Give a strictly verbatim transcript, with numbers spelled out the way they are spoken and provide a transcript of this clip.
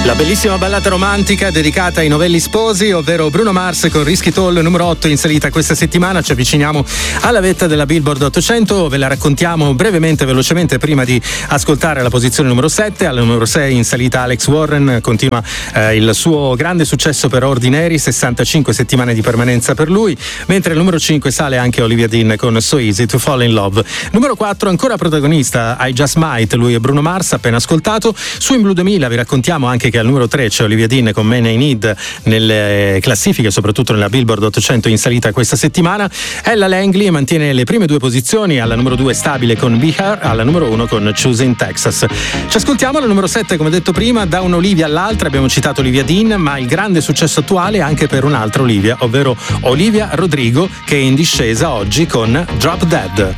La bellissima ballata romantica dedicata ai novelli sposi, ovvero Bruno Mars con Risky Tall, numero otto in salita questa settimana. Ci avviciniamo alla vetta della Billboard ottocento, ve la raccontiamo brevemente, velocemente, prima di ascoltare la posizione numero sette. Al numero sei in salita Alex Warren, continua eh, il suo grande successo per Ordinary, sessantacinque settimane di permanenza per lui, mentre al numero cinque sale anche Olivia Dean con So Easy to Fall in Love. Numero quattro ancora protagonista I Just Might, lui e Bruno Mars, appena ascoltato. Su In Blue duemila vi raccontiamo anche che al numero tre c'è Olivia Dean con Man I Need nelle classifiche, soprattutto nella Billboard ottocento in salita questa settimana. Ella Langley mantiene le prime due posizioni, alla numero due stabile con Be Her, alla numero uno con Choosing Texas. Ci ascoltiamo alla numero sette, come detto prima, da un'Olivia all'altra. Abbiamo citato Olivia Dean, ma il grande successo attuale è anche per un'altra Olivia, ovvero Olivia Rodrigo, che è in discesa oggi con Drop Dead.